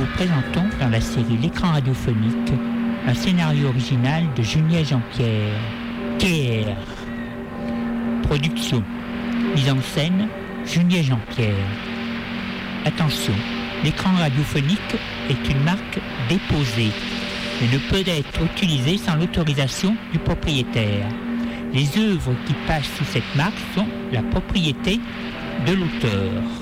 présentons dans la série L'écran radiophonique un scénario original de Juliet Jean-Pierre. Pierre. Production. Mise en scène, Juliet Jean-Pierre. Attention, l'écran radiophonique est une marque déposée et ne peut être utilisé sans l'autorisation du propriétaire. Les œuvres qui passent sous cette marque sont la propriété de l'auteur.